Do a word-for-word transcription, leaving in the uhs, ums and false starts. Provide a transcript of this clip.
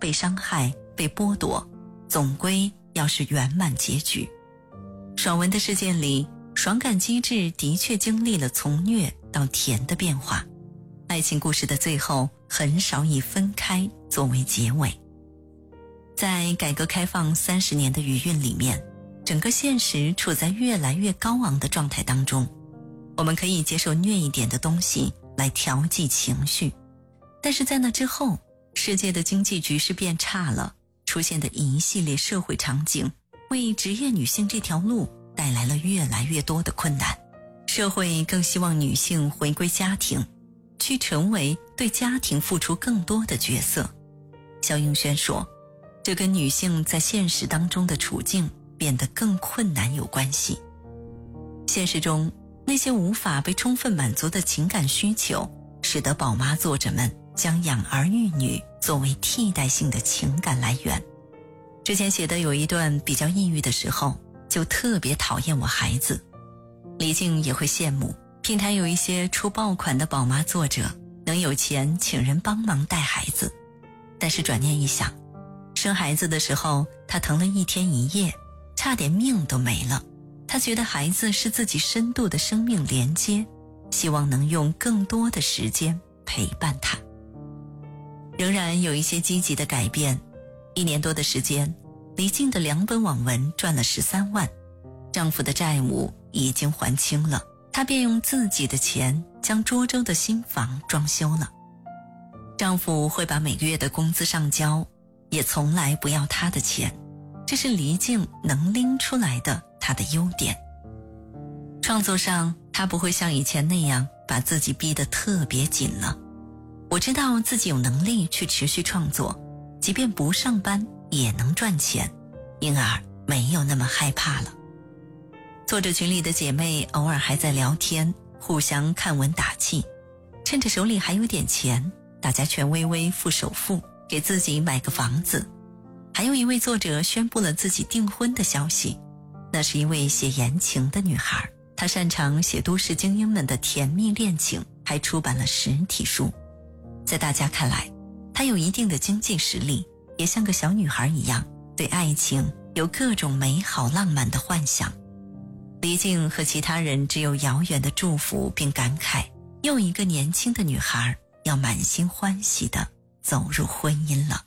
被伤害、被剥夺，总归要是圆满结局。爽文的事件里，爽感机制的确经历了从虐到甜的变化，爱情故事的最后很少以分开作为结尾。在改革开放三十年的余韵里面，整个现实处在越来越高昂的状态当中，我们可以接受虐一点的东西来调剂情绪，但是在那之后，世界的经济局势变差了，出现的一系列社会场景为职业女性这条路带来了越来越多的困难。社会更希望女性回归家庭，去成为对家庭付出更多的角色。肖映轩说，这跟女性在现实当中的处境变得更困难有关系。现实中，那些无法被充分满足的情感需求，使得宝妈作者们将养儿育女作为替代性的情感来源。之前写的有一段比较抑郁的时候，就特别讨厌我孩子。李静也会羡慕平台有一些出爆款的宝妈作者能有钱请人帮忙带孩子，但是转念一想，生孩子的时候她疼了一天一夜，差点命都没了。她觉得孩子是自己深度的生命连接，希望能用更多的时间陪伴他。仍然有一些积极的改变。一年多的时间，李静的两本网文赚了十三万，丈夫的债务已经还清了，她便用自己的钱将涿州的新房装修了。丈夫会把每个月的工资上交，也从来不要她的钱，这是黎静能拎出来的她的优点。创作上，她不会像以前那样把自己逼得特别紧了。我知道自己有能力去持续创作，即便不上班也能赚钱，因而没有那么害怕了。作者群里的姐妹偶尔还在聊天，互相看文打气，趁着手里还有点钱，大家全微微付首付，给自己买个房子。还有一位作者宣布了自己订婚的消息，那是一位写言情的女孩，她擅长写都市精英们的甜蜜恋情，还出版了实体书。在大家看来，她有一定的经济实力，也像个小女孩一样，对爱情有各种美好浪漫的幻想。黎静和其他人只有遥远的祝福，并感慨又一个年轻的女孩要满心欢喜地走入婚姻了。